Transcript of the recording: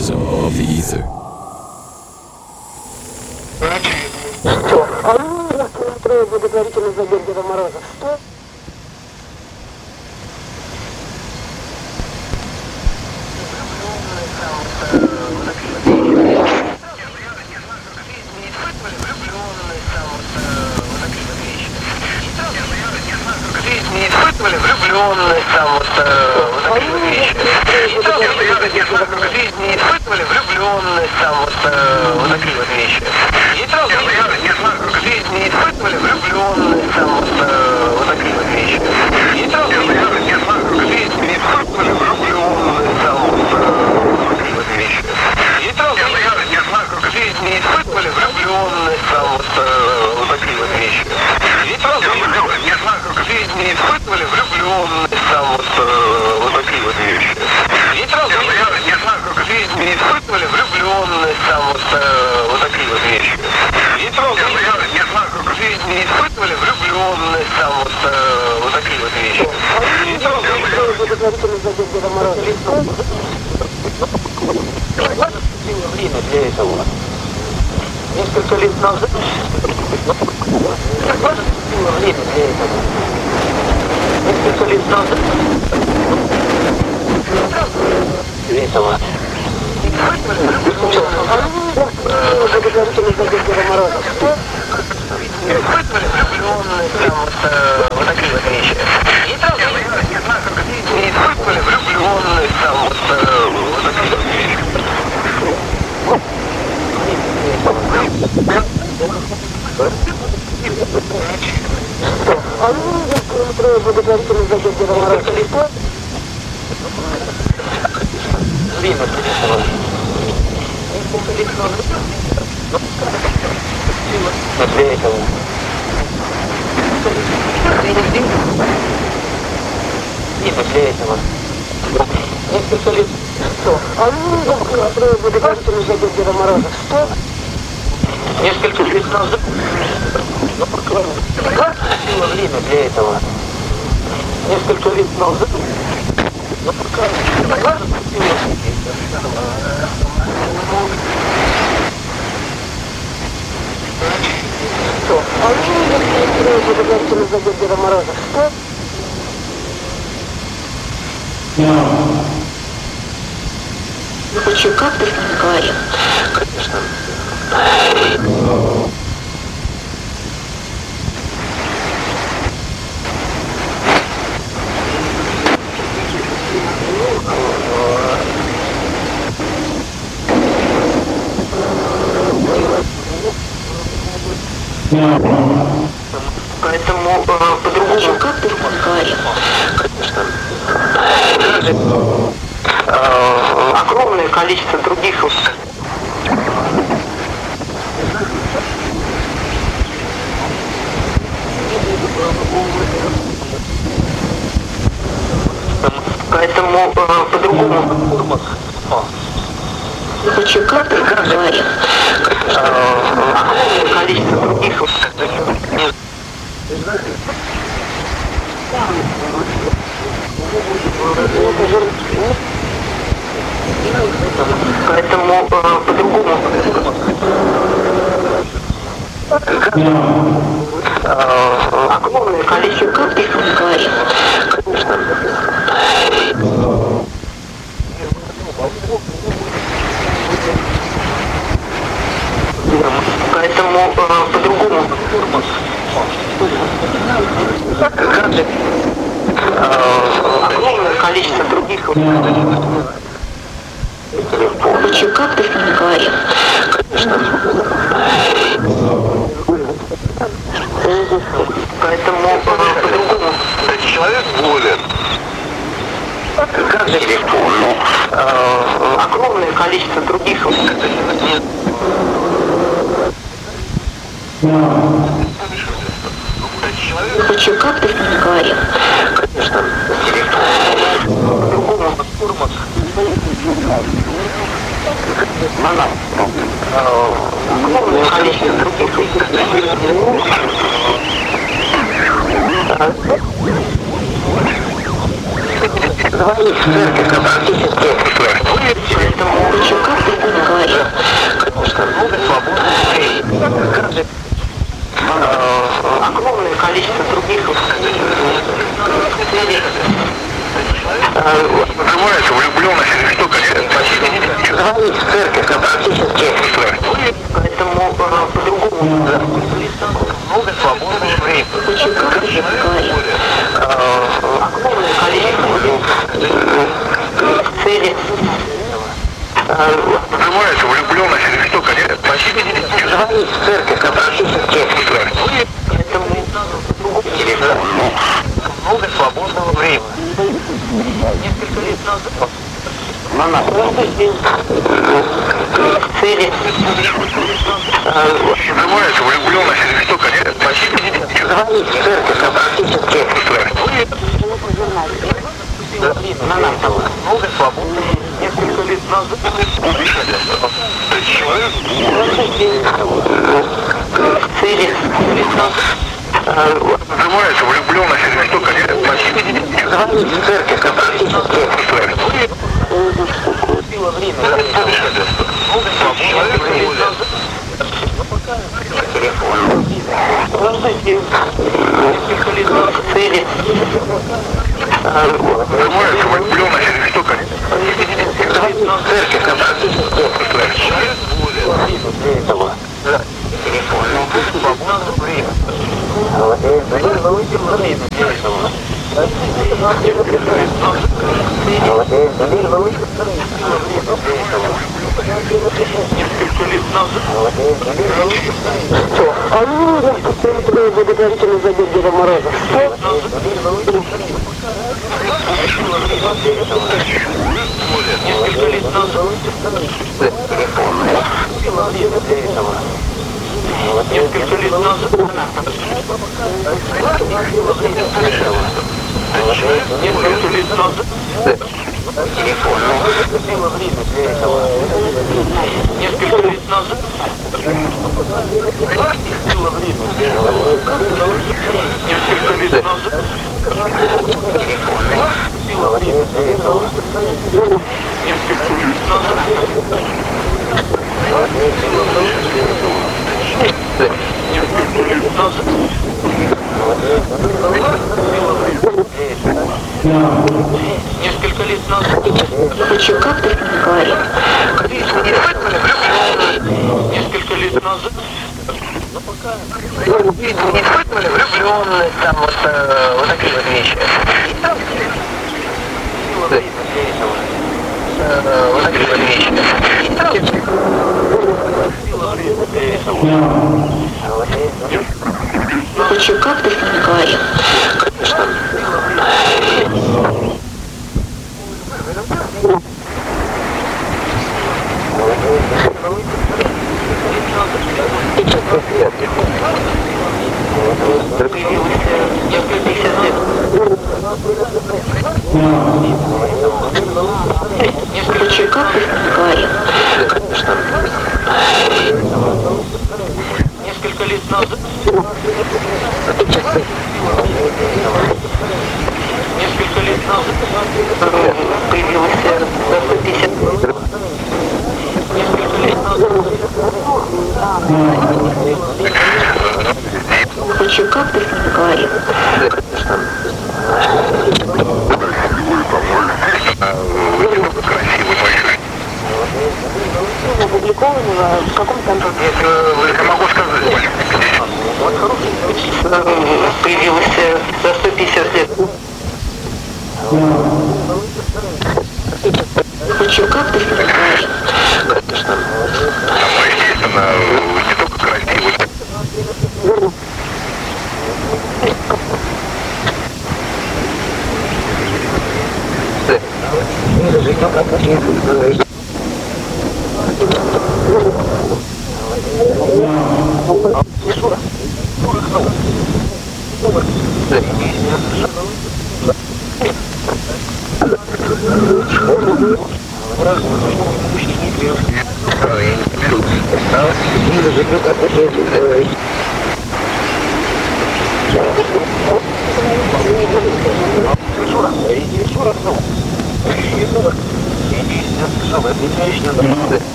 magnetism of the ether. Что? А ну, устрою благотворительный забег Деда Мороза. Что? Не испытывали влюбленность, там вот такие вот вещи. Не знаю, как в жизни не испытывали влюбленность, там вот такие вот вещи. Не знаю, как в жизни не испытывали влюбленность, там вот такие вот вещи. Не знаю, как в жизни не испытывали влюбленность, там вот такие вот вещи. Не знаю, как в жизни не испытывали влюбленность, там вот такие вот вещи. Не знаю, как в жизни не испытывали влюбленность, там вот такие вот вещи. Не знаю, как в жизни не испытывали влюбленность, там вот такие вот вещи. Не знаю, как в жизни не испытывали влюбленность, там вот такие вот вещи. Не знаю, Благотворительный забег Деда Мороза. Время для этого. Несколько лет назад было время для этого. Несколько лет назад для этого. Благотворительный забег Деда Мороза. Что? испытывали влюбленность, там вот такие вот вещи. Не знаю, как в жизни не испытывали влюбленность, там вот такие вот вещи. А ну, устрою благотворительный забег Деда Мороза. Что? Время для этого. Несколько лет назад для этого. Время для этого. Несколько лет. Что? А ну, устрою благотворительный забег Деда Мороза. Что? Несколько лет назад было время для этого. Несколько лет назад Что? А ну, устрою благотворительный забег Деда Мороза. Что? Хочу, как ты с ним говорил? Конечно. Поэтому по-другому. Хочу, как ты с ним говорил? Конечно. Огромное количество других поэтому по-другому. Хочу, как ты с ним говорил? Огромное количество других поэтому по-другому. Огромное количество, Как ты с ним говорил? конечно. Поэтому по-другому. Огромное количество других. Хочу, как ты с ним говорил? Конечно. Поэтому по-другому. Человек болен. Как же огромное количество других. Хочу, как ты с ним говорил? Конечно. По-другому. Огромное количество других. Звони в церковь, обратитесь к Богу. Поэтому Хочу, как Конечно, много свободных. Огромное количество других целей. Называется влюбленность или что, конечно, Звонить в церковь, обратитесь. Поэтому по-другому. много свободного времени. Очень как ты говорил. Огромное количество целей. Называется влюбленность или что, конечно, Звонить в церковь, обратитесь. Поэтому много свободного времени. несколько лет назад каждый день цели. Называется влюбленность или что, конечно, Звонить в церковь, обратитесь. много свободного. Несколько лет назад Человек цели. называется влюбленность или что, конечно, Звонить в церковь, обратитесь. много свободного времени. Каждый день несколько лет назад цели. Называется влюбленность или что, конечно. Звонить в церковь, обратитесь. Свободного времени. А ну, я тебе благотворительный забег Деда Мороза. Несколько лет назад несколько лет назад несколько лет назад несколько лет назад несколько лет назад несколько лет назад Очень как ты с ними говорил. несколько лет назад Не испытывали влюбленность, там вот такие вот вещи. Вот такие вот вещи. Очень как ты с ними говорил. Очень как ты с ними говорил. несколько лет назад несколько лет назад появилась 150 несколько лет назад Очень как ты с ними говорил. Красивый мальчик. Опубликованного в каком там... Если могу сказать, появилась за 150 лет Очень как ты с ними говорил. естественно, не только красивый.